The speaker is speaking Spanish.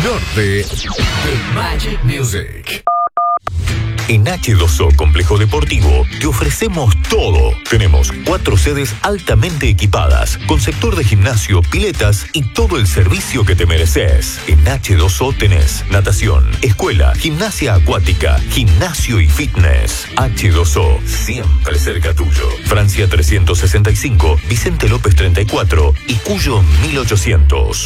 norte de Magic Music. En H2O Complejo Deportivo te ofrecemos todo. Tenemos 4 sedes altamente equipadas, con sector de gimnasio, piletas y todo el servicio que te mereces. En H2O tenés natación, escuela, gimnasia acuática, gimnasio y fitness. H2O, siempre cerca tuyo. Francia 365, Vicente López 34 y Cuyo 1800.